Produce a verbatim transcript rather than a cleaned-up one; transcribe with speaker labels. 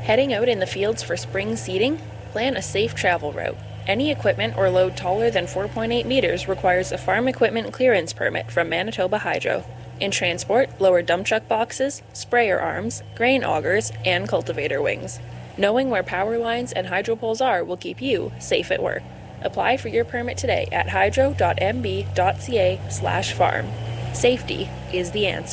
Speaker 1: Heading out in the fields for spring seeding? Plan a safe travel route. Any equipment or load taller than four point eight meters requires a farm equipment clearance permit from Manitoba Hydro. In transport, lower dump truck boxes, sprayer arms, grain augers, and cultivator wings. Knowing where power lines and hydro poles are will keep you safe at work. Apply for your permit today at hydro dot m b dot c a slash farm. Safety is the answer.